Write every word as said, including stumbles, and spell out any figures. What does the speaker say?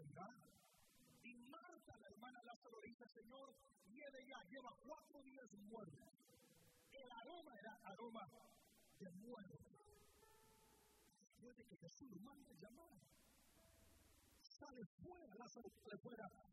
morirá. Y Marta, la hermana de Lázaro, le dice: Señor, viene ya, lleva cuatro días muerto. El aroma era aroma de muerte. Después de que Jesús lo manda a llamar, sale fuera, Lázaro sale fuera,